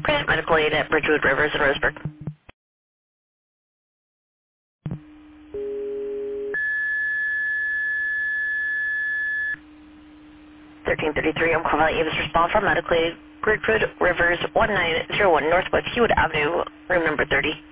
Grant Medical Aid at Bridgewood Rivers in Roseburg. 1333, I'm calling Avis response from Medical Aid, Bridgewood Rivers, 1901 Northwest Hewitt Avenue, room number 30.